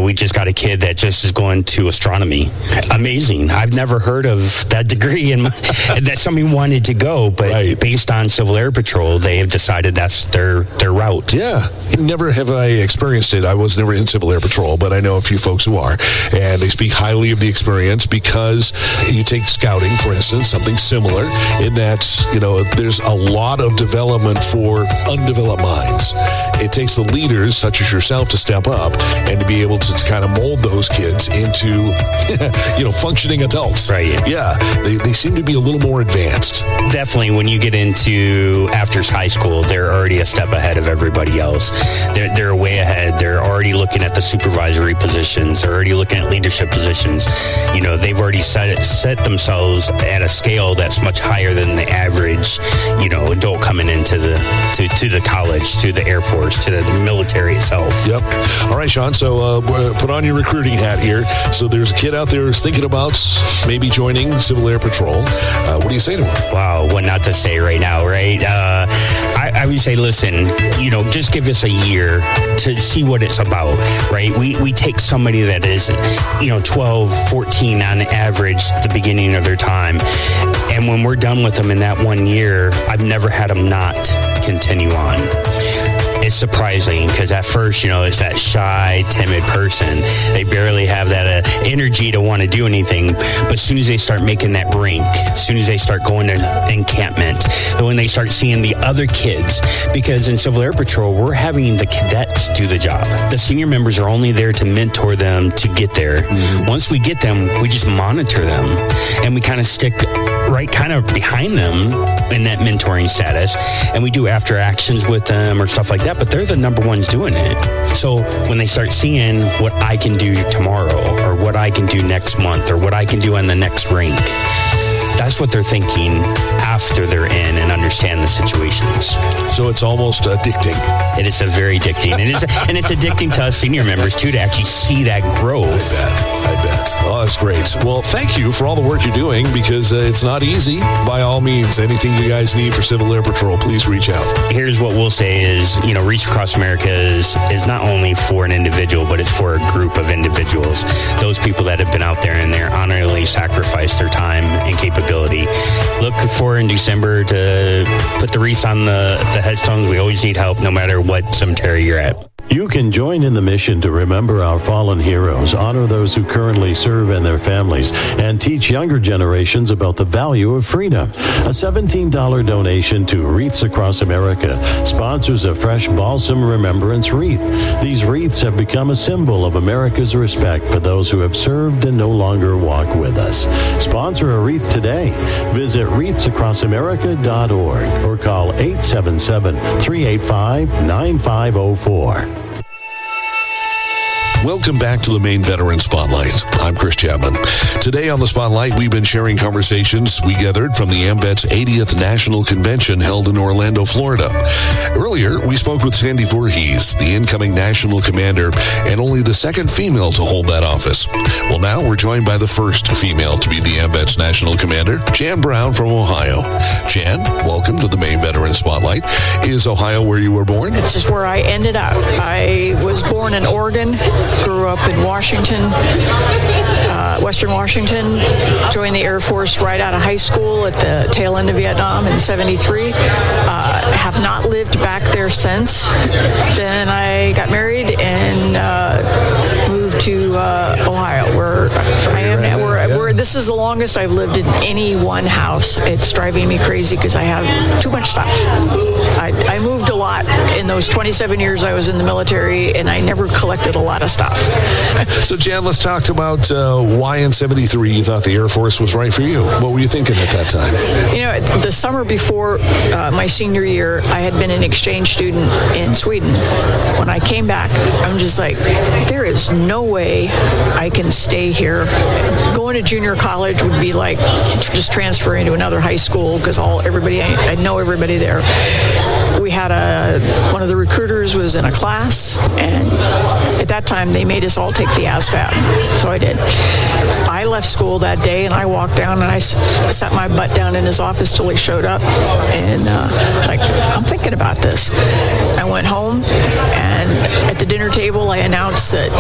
we just got a kid that just is going to astronomy. Amazing. I've never heard of that degree that somebody wanted to go, but based on Civil Air Patrol, they have decided that's their route. Yeah. Never have I experienced it. I was never in Civil Air Patrol, but I know a few folks who are, and they speak highly of the experience because you take scouting, for instance, something similar in that, there's a lot of development for undeveloped minds. It takes the leaders, such as yourself, to step up and to be able to kind of mold those kids into, functioning adults. Right. Yeah. They seem to be a little more advanced. Definitely, when you get into after high school, they're already a step ahead of everybody else. They're way ahead. They're already looking at the supervisory positions. They're already looking at leadership positions. They've already set themselves at a scale that's much higher than the average, adult coming into the college, to the Air Force, to the military itself. Yep. All right, Sean. So put on your recruiting hat here. So there's a kid out there who's thinking about maybe joining Civil Air Patrol. What do you say to him? Wow, what not to say right now, right? I would say, listen, just give us a year to see what it's about, right? We take somebody that is, 12, 14 on average at the beginning of their time. And when we're done with them in that 1 year, I've never had them not continue on. It's surprising because at first, it's that shy, timid person. They barely have that energy to want to do anything. But as soon as they start making that brink, as soon as they start going to encampment, when they start seeing the other kids, because in Civil Air Patrol, we're having the cadets do the job. The senior members are only there to mentor them to get there. Mm-hmm. Once we get them, we just monitor them. And we kind of stick right kind of behind them in that mentoring status. And we do after actions with them or stuff like that. But they're the number ones doing it. So when they start seeing what I can do tomorrow or what I can do next month or what I can do on the next rank, that's what they're thinking after they're in and understand the situations. So it's almost addicting. It is very addicting. And it's addicting to us senior members, too, to actually see that growth. I bet. Oh, that's great. Well, thank you for all the work you're doing because it's not easy. By all means, anything you guys need for Civil Air Patrol, please reach out. Here's what we'll say is, Reach Across America is not only for an individual, but it's for a group of individuals. Those people that have been out there and they're honorably sacrificed their time and capability. Look for in December to put the wreaths on the headstones. We always need help no matter what cemetery you're at. You can join in the mission to remember our fallen heroes, honor those who currently serve and their families, and teach younger generations about the value of freedom. A $17 donation to Wreaths Across America sponsors a fresh balsam remembrance wreath. These wreaths have become a symbol of America's respect for those who have served and no longer walk with us. Sponsor a wreath today. Visit wreathsacrossamerica.org or call 877-385-9504. Welcome back to the Maine Veteran Spotlight. I'm Chris Chapman. Today on the Spotlight, we've been sharing conversations we gathered from the AMVET's 80th National Convention held in Orlando, Florida. Earlier, we spoke with Sandy Voorhees, the incoming National Commander, and only the second female to hold that office. Well, now we're joined by the first female to be the AMVET's National Commander, Jan Brown from Ohio. Jan, welcome to the Maine Veteran Spotlight. Is Ohio where you were born? It's just where I ended up. I was born in Oregon. Grew up in Washington, Western Washington, joined the Air Force right out of high school at the tail end of Vietnam in 73. Have not lived back there since. Then I got married and moved to Ohio, where I am now. This is the longest I've lived in any one house. It's driving me crazy because I have too much stuff. I moved a lot in those 27 years I was in the military, and I never collected a lot of stuff. So, Jan, let's talk about why in 73 you thought the Air Force was right for you. What were you thinking at that time? The summer before my senior year, I had been an exchange student in Sweden. When I came back, I'm just like, there is no way I can stay here. Going to junior college would be like just transferring to another high school because I know everybody there. We had one of the recruiters was in a class, and at that time they made us all take the ASVAB, so I did. I left school that day and I walked down and I sat my butt down in his office till he showed up, and I'm thinking about this. I went home, and at the dinner table I announced that